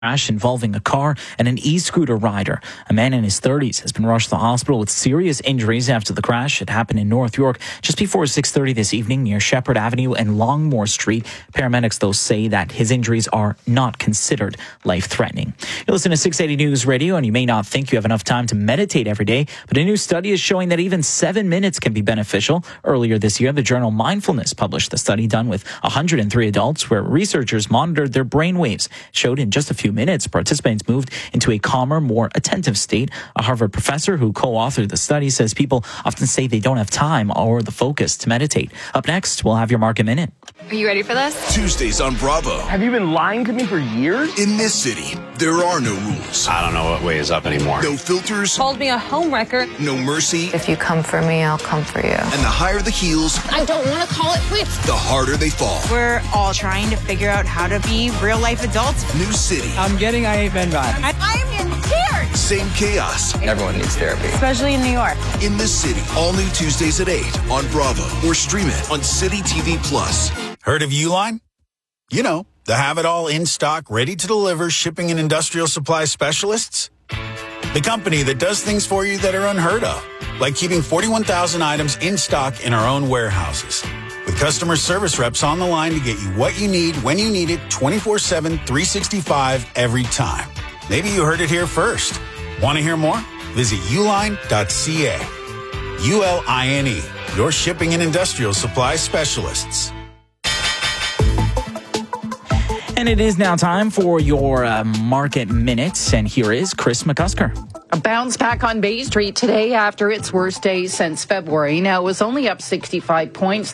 crash involving a car and an e-scooter rider. A man in his 30s has been rushed to the hospital with serious injuries after the crash. It happened in North York just before 6:30 this evening near Shepherd Avenue and Longmore Street. Paramedics, though, say that his injuries are not considered life-threatening. You listen to 680 News Radio, and you may not think you have enough time to meditate every day, but a new study is showing that even 7 minutes can be beneficial. Earlier this year, the journal Mindfulness published the study done with 103 adults where researchers monitored their brain waves. It showed in just a few minutes, participants moved into a calmer, more attentive state. A Harvard professor who co-authored the study says people often say they don't have time or the focus to meditate. Up next, we'll have your Market Minute. Are you ready for this? Tuesdays on Bravo. Have you been lying to me for years? In this city, there are no rules. I don't know what way is up anymore. No filters. Called me a homewrecker. No mercy. If you come for me, I'll come for you. And the higher the heels, I don't want to call it quits. the harder they fall. We're all trying to figure out how to be real-life adults. New city. I'm getting I Ain't Been vibe. I'm in tears. Same chaos. Everyone needs therapy. Especially in New York. In this city. All new Tuesdays at 8 on Bravo. Or stream it on City TV Plus. Heard of Uline? You know, the have-it-all in-stock, ready-to-deliver shipping and industrial supply specialists. The company that does things for you that are unheard of, like keeping 41,000 items in stock in our own warehouses. With customer service reps on the line to get you what you need, when you need it, 24/7, 365, every time. Maybe you heard it here first. Want to hear more? Visit uline.ca. ULINE, your shipping and industrial supply specialists. And it is now time for your Market Minutes, and here is Chris McCusker. A bounce back on Bay Street today after its worst day since February. Now, it was only up 65 points,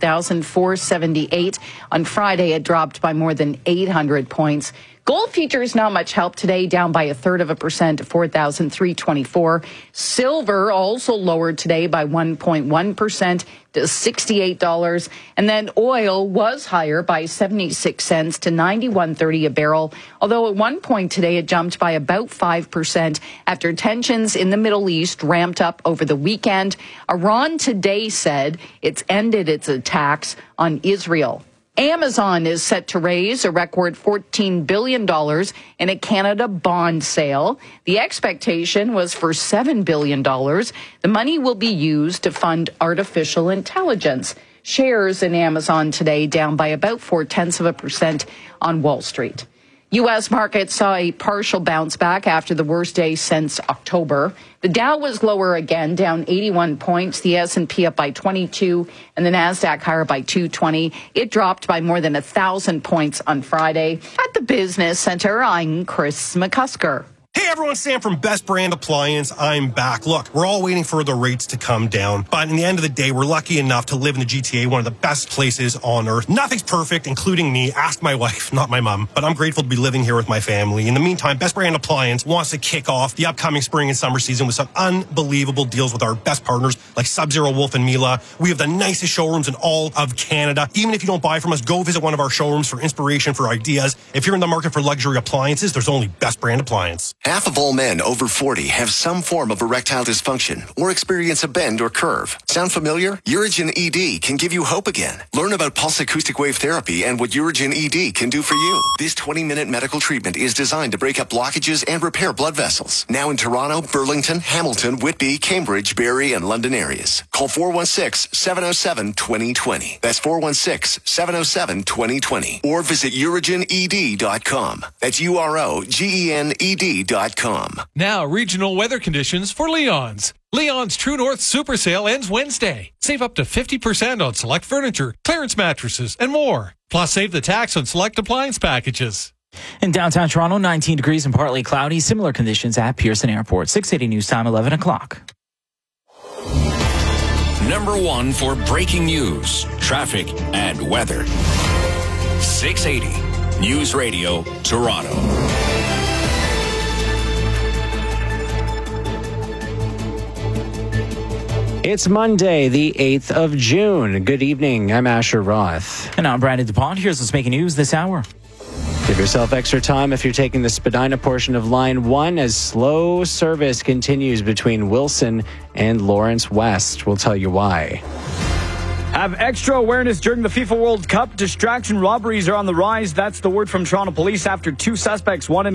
34,478. On Friday, it dropped by more than 800 points. Gold futures not much help today, down by 1/3% to 4,324. Silver also lowered today by 1.1% to $68. And then oil was higher by 76 cents to $91.30 a barrel. Although at one point today, it jumped by about 5% after tensions in the Middle East ramped up over the weekend. Iran today said it's ended its attacks on Israel. Amazon is set to raise a record $14 billion in a Canada bond sale. The expectation was for $7 billion. The money will be used to fund artificial intelligence. Shares in Amazon today down by about 0.4% on Wall Street. U.S. markets saw a partial bounce back after the worst day since October. The Dow was lower again, down 81 points. The S&P up by 22, and the Nasdaq higher by 220. It dropped by more than 1,000 points on Friday. At the Business Center, I'm Chris McCusker. Hey everyone, Sam from Best Brand Appliance. I'm back. Look, we're all waiting for the rates to come down, but in the end of the day, we're lucky enough to live in the GTA, one of the best places on earth. Nothing's perfect, including me. Ask my wife, not my mom, but I'm grateful to be living here with my family. In the meantime, Best Brand Appliance wants to kick off the upcoming spring and summer season with some unbelievable deals with our best partners like Sub-Zero, Wolf, and Mila. We have the nicest showrooms in all of Canada. Even if you don't buy from us, go visit one of our showrooms for inspiration, for ideas. If you're in the market for luxury appliances, there's only Best Brand Appliance. Half of all men over 40 have some form of erectile dysfunction or experience a bend or curve. Sound familiar? Urigen ED can give you hope again. Learn about pulse acoustic wave therapy and what Urigen ED can do for you. This 20-minute medical treatment is designed to break up blockages and repair blood vessels. Now in Toronto, Burlington, Hamilton, Whitby, Cambridge, Barrie, and London areas. Call 416-707-2020. That's 416-707-2020. Or visit urigened.com. That's UROGENED.com. Now, regional weather conditions for Leon's. Leon's True North Super Sale ends Wednesday. Save up to 50% on select furniture, clearance mattresses, and more. Plus, save the tax on select appliance packages. In downtown Toronto, 19 degrees and partly cloudy. Similar conditions at Pearson Airport. 680 News Time, 11 o'clock. Number one for breaking news, traffic, and weather. 680 News Radio, Toronto. It's Monday, the 8th of June. Good evening. I'm Asher Roth. And I'm Brandon DuPont. Here's what's making news this hour. Give yourself extra time if you're taking the Spadina portion of Line 1 as slow service continues between Wilson and Lawrence West. We'll tell you why. Have extra awareness during the FIFA World Cup. Distraction robberies are on the rise. That's the word from Toronto Police after 2 suspects, one in